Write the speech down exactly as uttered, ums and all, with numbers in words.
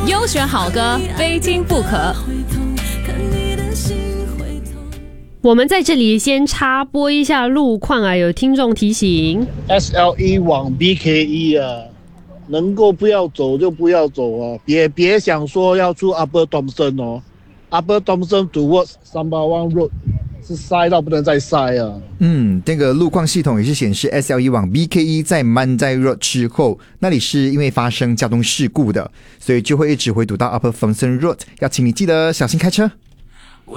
优选好歌，非听不可。 我们在这里先插播一下路况啊，有听众提醒 S L E 往 B K E 啊，能够不要走就不要走啊，别别想说要出 Upper Thomson 哦 ，Upper Thomson towards Sembawang Road 是塞到不能再塞啊。 嗯，这个路况系统也是显示 S L E 往 B K E 在 Mandai Road 之后，那里是因为发生交通事故的，所以就会一直回堵到 Upper Thomson Road，要请你记得小心开车。